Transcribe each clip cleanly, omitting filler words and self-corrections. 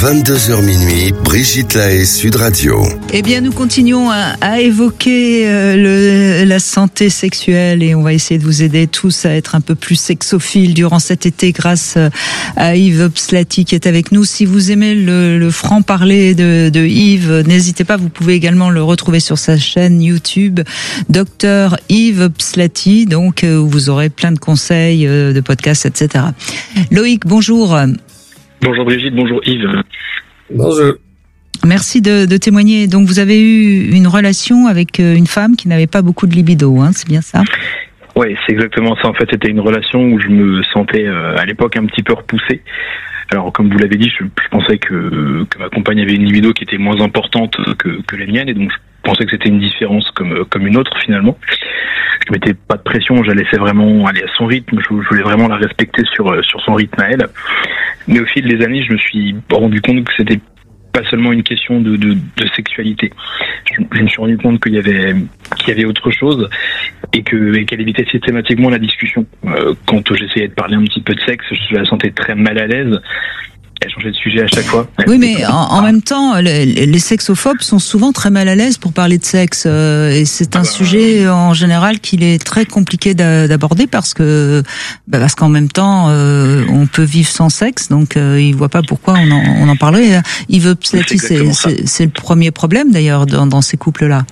22h minuit, Brigitte Lahaie, Sud Radio. Eh bien, nous continuons à évoquer la santé sexuelle et on va essayer de vous aider tous à être un peu plus sexophiles durant cet été grâce à Yves Pslati qui est avec nous. Si vous aimez le franc-parler de Yves, n'hésitez pas, vous pouvez également le retrouver sur sa chaîne YouTube, Dr Yves Pslati, donc où vous aurez plein de conseils, de podcasts, etc. Loïc, bonjour. Bonjour Brigitte, bonjour Yves. Bonjour. Merci de témoigner. Donc vous avez eu une relation avec une femme qui n'avait pas beaucoup de libido, hein, c'est bien ça ? Oui, c'est exactement ça. En fait, c'était une relation où je me sentais à l'époque un petit peu repoussé. Alors, comme vous l'avez dit, je pensais que ma compagne avait une libido qui était moins importante que la mienne, et donc je pensais que c'était une différence comme une autre finalement. Je mettais pas de pression, je la laissais vraiment aller à son rythme, je voulais vraiment la respecter sur son rythme à elle. Mais au fil des années, je me suis rendu compte que c'était pas seulement une question de sexualité. Je me suis rendu compte qu'il y avait autre chose et qu'elle évitait systématiquement la discussion. Quand j'essayais de parler un petit peu de sexe, je la sentais très mal à l'aise. Elle changeait de sujet à chaque fois. Oui, mais en même temps, les sexophobes sont souvent très mal à l'aise pour parler de sexe. Et c'est un sujet, en général, qu'il est très compliqué d'aborder parce qu'en même temps, on peut vivre sans sexe. Donc, ils voient pas pourquoi on en parlerait. Yves Pslati, c'est le premier problème, d'ailleurs, dans ces couples-là.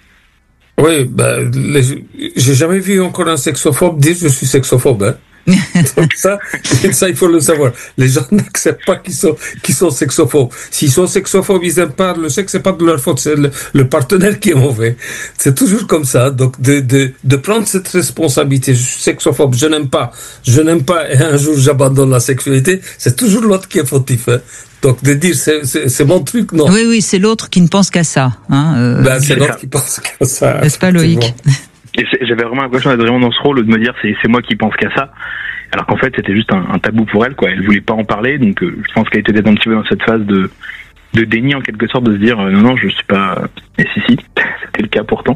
Oui, j'ai jamais vu encore un sexophobe dire je suis sexophobe, hein. Donc ça, il faut le savoir. Les gens n'acceptent pas qu'ils sont sexophobes. S'ils sont sexophobes, ils aiment pas le sexe, c'est pas de leur faute, c'est le partenaire qui est mauvais. C'est toujours comme ça. Donc de prendre cette responsabilité. Je suis sexophobe, je n'aime pas, et un jour j'abandonne la sexualité, c'est toujours l'autre qui est fautif, hein. Donc de dire c'est mon truc, non. Oui, c'est l'autre qui ne pense qu'à ça, hein. C'est l'autre qui pense qu'à ça. N'est-ce pas, Loïc? Et j'avais vraiment l'impression d'être vraiment dans ce rôle de me dire c'est moi qui pense qu'à ça, alors qu'en fait c'était juste un tabou pour elle, quoi. Elle voulait pas en parler, donc je pense qu'elle était peut-être un petit peu dans cette phase de déni en quelque sorte, de se dire non je suis pas. Et si c'était le cas pourtant.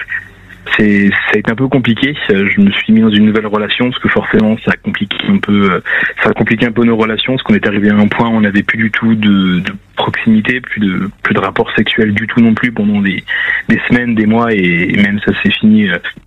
Ça a été un peu compliqué. Je me suis mis dans une nouvelle relation parce que forcément ça a compliqué un peu nos relations, parce qu'on est arrivé à un point où on n'avait plus du tout de proximité, plus de rapport sexuel du tout non plus pendant des semaines, des mois, et même ça s'est fini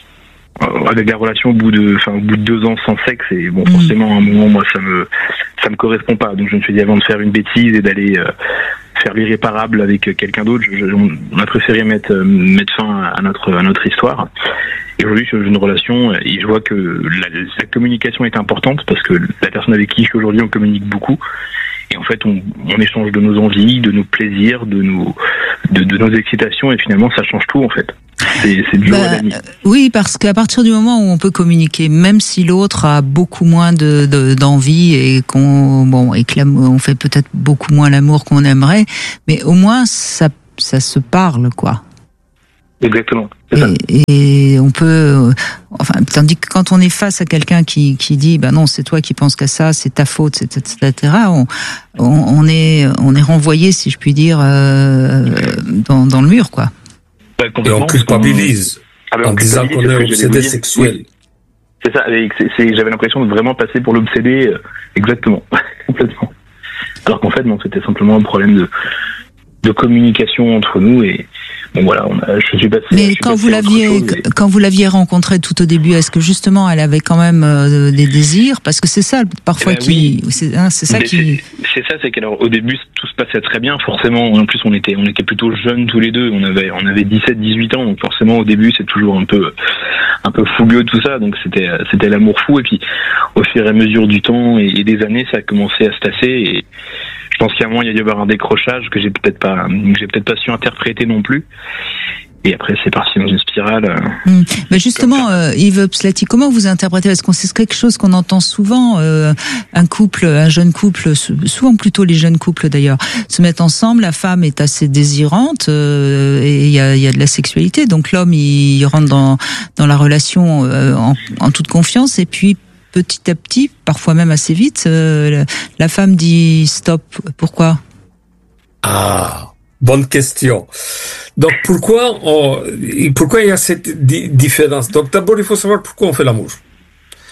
avec la relation au bout de 2 ans sans sexe. Et bon, forcément à un moment, moi ça me correspond pas, donc je me suis dit, avant de faire une bêtise et d'aller faire l'irréparable avec quelqu'un d'autre, on a préféré mettre fin à notre histoire. Et aujourd'hui, je suis dans une relation et je vois que la communication est importante, parce que la personne avec qui je suis aujourd'hui, on communique beaucoup. Et en fait, on échange de nos envies, de nos plaisirs, de nos excitations, et finalement, ça change tout, en fait. C'est du jour à la nuit. Oui, parce qu'à partir du moment où on peut communiquer, même si l'autre a beaucoup moins d'envie et on fait peut-être beaucoup moins l'amour qu'on aimerait, mais au moins ça se parle, quoi. Exactement. Et on peut, tandis que quand on est face à quelqu'un qui dit, non, c'est toi qui penses qu'à ça, c'est ta faute, etc. On est renvoyé, si je puis dire, dans le mur, quoi. Et on culpabilise en disant qu'on est obsédé sexuel. Oui. C'est ça. J'avais l'impression de vraiment passer pour l'obsédé, exactement, complètement. Alors qu'en fait, non, c'était simplement un problème de communication entre nous, et bon voilà, je suis passé. Mais quand vous l'aviez rencontrée tout au début, est-ce que justement elle avait quand même des désirs? Parce que c'est ça parfois c'est qu'alors au début tout se passait très bien, forcément. En plus on était plutôt jeunes tous les deux, on avait 17-18 ans, donc forcément au début c'est toujours un peu fougueux tout ça, donc c'était l'amour fou. Et puis au fur et à mesure du temps et des années, ça a commencé à se tasser, et je pense qu'à un moment il y a dû y avoir un décrochage que j'ai peut-être pas su interpréter non plus. Et après, c'est parti dans une spirale. Mais justement, Yves Pslati, comment vous interprétez? Parce que c'est quelque chose qu'on entend souvent. Un jeune couple, souvent plutôt les jeunes couples d'ailleurs, se mettent ensemble. La femme est assez désirante et il y a de la sexualité. Donc l'homme, il rentre dans la relation en toute confiance. Et puis petit à petit, parfois même assez vite, la femme dit stop. Pourquoi? Bonne question. Donc pourquoi il y a cette différence? Donc d'abord il faut savoir pourquoi on fait l'amour.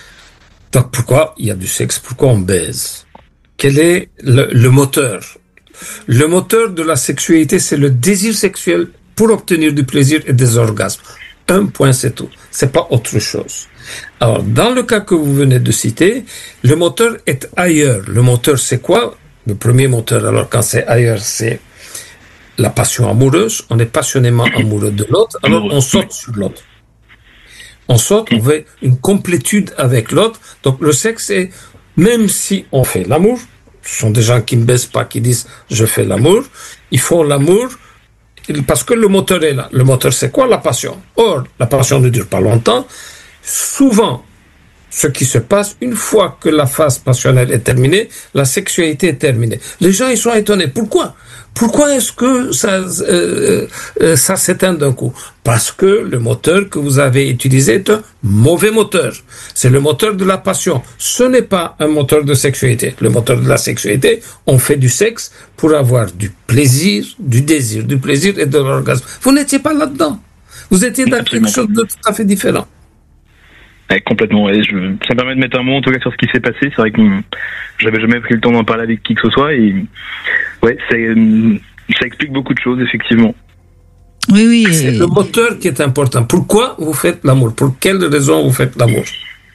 Donc pourquoi il y a du sexe? Pourquoi on baise? Quel est le moteur? Le moteur de la sexualité, c'est le désir sexuel pour obtenir du plaisir et des orgasmes. Un point, c'est tout. C'est pas autre chose. Alors, dans le cas que vous venez de citer, le moteur est ailleurs. Le moteur, c'est quoi? Le premier moteur, alors quand c'est ailleurs, c'est la passion amoureuse. On est passionnément amoureux de l'autre, alors on saute sur l'autre. On saute, on veut une complétude avec l'autre. Donc, le sexe est, même si on fait l'amour, ce sont des gens qui ne baissent pas, qui disent « je fais l'amour », ils font l'amour parce que le moteur est là. Le moteur, c'est quoi? La passion. Or, la passion ne dure pas longtemps. Souvent, ce qui se passe, une fois que la phase passionnelle est terminée, la sexualité est terminée. Les gens, ils sont étonnés. Pourquoi? Pourquoi est-ce que ça s'éteint d'un coup? Parce que le moteur que vous avez utilisé est un mauvais moteur. C'est le moteur de la passion. Ce n'est pas un moteur de sexualité. Le moteur de la sexualité, on fait du sexe pour avoir du plaisir, du désir, du plaisir et de l'orgasme. Vous n'étiez pas là-dedans. Vous étiez dans quelque chose de tout à fait différent. Ouais, complètement. Et ça me permet de mettre un mot en tout cas sur ce qui s'est passé. C'est vrai que j'avais jamais pris le temps d'en parler avec qui que ce soit. Et ouais, ça explique beaucoup de choses, effectivement. Oui. C'est le moteur qui est important. Pourquoi vous faites l'amour? Pour quelle raison vous faites l'amour?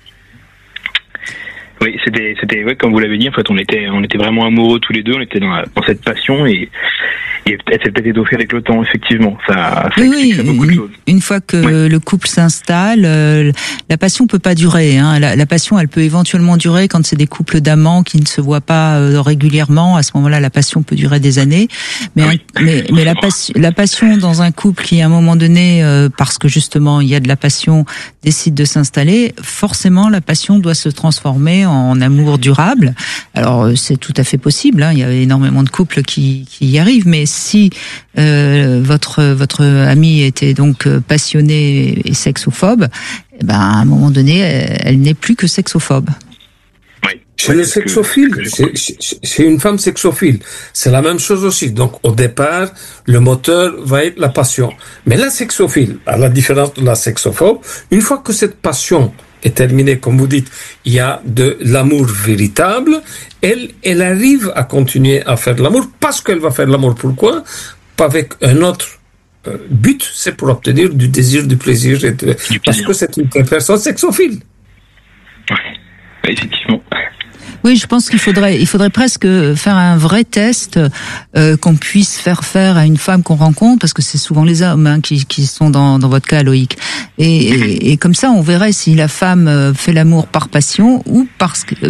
Oui, c'était ouais, comme vous l'avez dit, en fait, on était vraiment amoureux tous les deux. On était dans cette passion et elle s'est peut-être étoffée avec le temps, effectivement. Ça explique beaucoup de choses. Une fois que le couple s'installe, la passion peut pas durer. Hein. La passion, elle peut éventuellement durer quand c'est des couples d'amants qui ne se voient pas régulièrement. À ce moment-là, la passion peut durer des années. Mais la passion dans un couple qui, à un moment donné, parce que justement il y a de la passion, décide de s'installer, forcément la passion doit se transformer en amour durable. Alors c'est tout à fait possible. Hein. Il y a énormément de couples qui y arrivent, mais si votre amie était donc passionnée et sexophobe, eh ben à un moment donné, elle n'est plus que sexophobe. Oui. Chez le sexophile, c'est une femme sexophile. C'est la même chose aussi. Donc au départ, le moteur va être la passion. Mais la sexophile, à la différence de la sexophobe, une fois que cette passion est terminée, comme vous dites, il y a de l'amour véritable, elle arrive à continuer à faire de l'amour parce qu'elle va faire de l'amour. Pourquoi? Pas avec un autre but, c'est pour obtenir du désir, du plaisir, parce que c'est une personne sexophile. Oui, effectivement. Oui, je pense qu'il faudrait presque faire un vrai test qu'on puisse faire à une femme qu'on rencontre, parce que c'est souvent les hommes qui sont dans votre cas, Loïc. Et comme ça, on verrait si la femme fait l'amour par passion ou parce que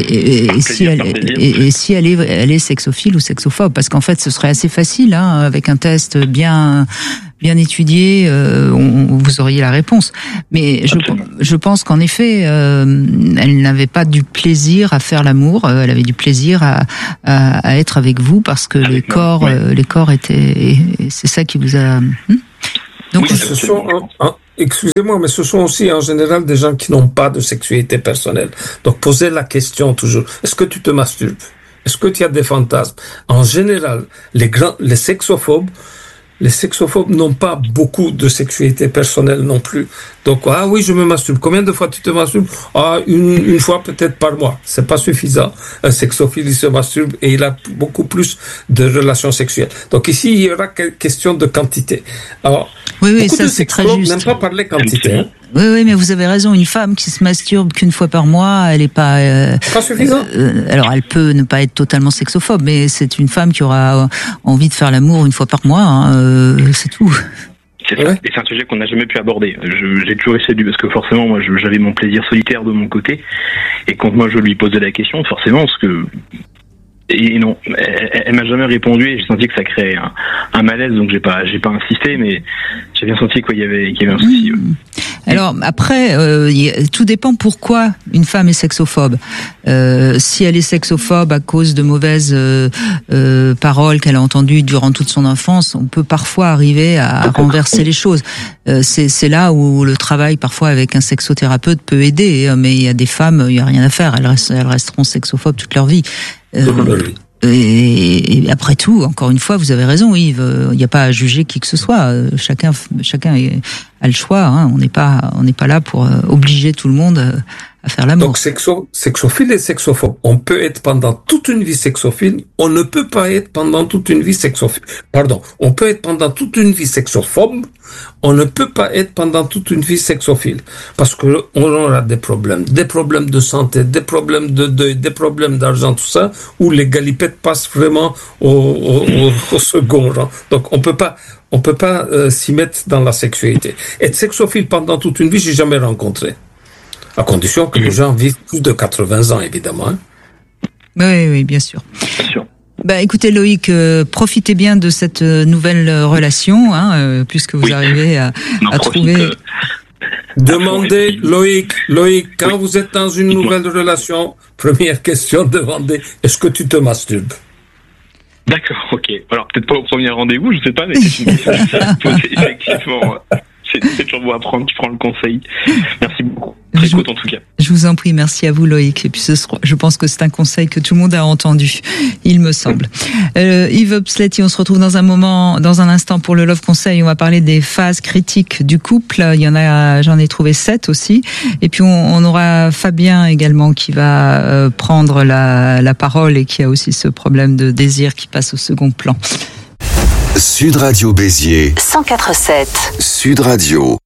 si elle est sexophile ou sexophobe, parce qu'en fait, ce serait assez facile avec un test bien étudié, vous auriez la réponse. Mais je pense qu'en effet, elle n'avait pas du plaisir à faire l'amour, elle avait du plaisir à être avec vous parce que les corps étaient, c'est ça qui vous a. Donc, oui, ce sont, excusez-moi, mais ce sont aussi en général des gens qui n'ont pas de sexualité personnelle. Donc posez la question toujours. Est-ce que tu te masturbes? Est-ce que tu as des fantasmes? En général, les sexophobes n'ont pas beaucoup de sexualité personnelle non plus. Donc, ah oui, je me masturbe. Combien de fois tu te masturbes? Ah, une fois peut-être par mois. C'est pas suffisant. Un sexophile, il se masturbe et il a beaucoup plus de relations sexuelles. Donc ici, il y aura question de quantité. Alors, oui, beaucoup ça de c'est très sexologues juste. n'aiment pas parler quantité. Hein. Oui, mais vous avez raison. Une femme qui se masturbe qu'une fois par mois, elle est pas. Pas suffisant. Alors, elle peut ne pas être totalement sexophobe, mais c'est une femme qui aura envie de faire l'amour une fois par mois. C'est tout. C'est ça. Et c'est un sujet qu'on n'a jamais pu aborder. J'ai toujours essayé parce que forcément, moi, j'avais mon plaisir solitaire de mon côté, et quand moi je lui posais la question, forcément, parce que et non, elle m'a jamais répondu et j'ai senti que ça créait un malaise, donc j'ai pas insisté, mais j'ai bien senti qu'il y avait un souci. Ouais. Alors après, tout dépend pourquoi une femme est sexophobe. Si elle est sexophobe à cause de mauvaises paroles qu'elle a entendues durant toute son enfance, on peut parfois arriver à renverser les choses. C'est là où le travail parfois avec un sexothérapeute peut aider, mais il y a des femmes, il y a rien à faire, elles resteront sexophobes toute leur vie. Et après tout, encore une fois, vous avez raison, Yves, il n'y a pas à juger qui que ce soit. Chacun a le choix. Hein. On n'est pas là pour obliger tout le monde faire l'amour. Donc sexophile et sexophobe. On peut être pendant toute une vie sexophile, on ne peut pas être pendant toute une vie sexophile. Pardon, on peut être pendant toute une vie sexophobe, on ne peut pas être pendant toute une vie sexophile. Parce que on aura des problèmes de santé, des problèmes de deuil, des problèmes d'argent, tout ça, où les galipettes passent vraiment au second rang. Donc on peut pas s'y mettre dans la sexualité. Être sexophile pendant toute une vie, j'ai jamais rencontré. À condition que les gens vivent plus de 80 ans, évidemment. Hein. Oui, bien sûr. Bien sûr. Écoutez Loïc, profitez bien de cette nouvelle relation, puisque vous arrivez à trouver... Demandez, Loïc, quand vous êtes dans une nouvelle relation, première question, demandez, est-ce que tu te masturbes? D'accord, ok. Alors peut-être pas au premier rendez-vous, je sais pas, mais c'est une question que poser, effectivement. C'est toujours bon à prendre, tu prends le conseil. Merci beaucoup. Très cool en tout cas. Je vous en prie, merci à vous Loïc. Et puis je pense que c'est un conseil que tout le monde a entendu, il me semble. Yves Opsletti, on se retrouve dans un instant pour le Love Conseil. On va parler des phases critiques du couple. J'en ai trouvé 7 aussi. Et puis on aura Fabien également qui va prendre la parole et qui a aussi ce problème de désir qui passe au second plan. Sud Radio Béziers 104.7. Sud Radio.